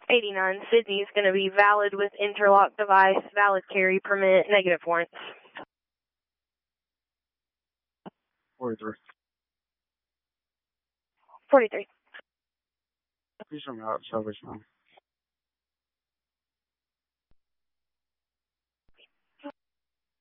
89, Sydney is going to be valid with interlock device, valid carry permit, negative warrants. 43. 43. Please from out, salvation.